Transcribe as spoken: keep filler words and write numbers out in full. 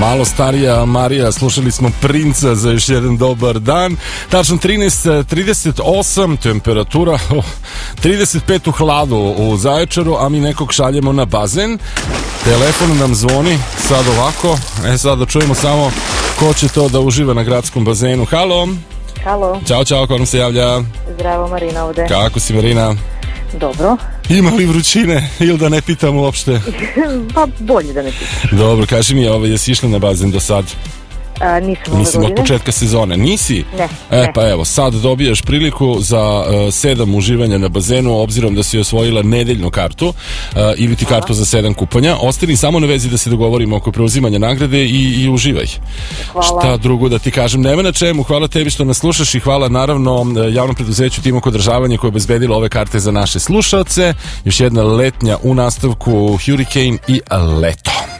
malo starija Marija, slušali smo Princa za još jedan dobar dan. Tačno trinaest trideset osam, temperatura oh, trideset pet u hladu u Zaječaru, a mi nekog šaljemo na bazen. Telefon nam zvoni sad ovako. E sad da čujemo samo ko će to da uživa na gradskom bazenu. Halo. Halo. Ćao, čao, ko nam se javlja? Zdravo, Marina ovde. Kako si, Marina? Dobro. Ima li vrućine ili da ne pitam uopšte? Pa bolje da ne pitam. Dobro, kaži mi, ovaj, jesi išla na bazen do sad? A, nisam ove Mislim, godine. od početka sezone. Nisi? Ne. E, ne. pa evo, sad dobijaš priliku za uh, sedam uživanja na bazenu, obzirom da si osvojila nedeljnu kartu uh, ili ti kartu za sedam kupanja. Ostani samo na vezi da se dogovorimo oko preuzimanja nagrade i, i uživaj. Hvala. Šta drugo da ti kažem? Nema na čemu. Hvala tebi što nas slušaš i hvala naravno javnom preduzeću Timok održavanje koje je obezbedilo ove karte za naše slušaoce. Još jedna letnja u nastavku Hurricane i leto.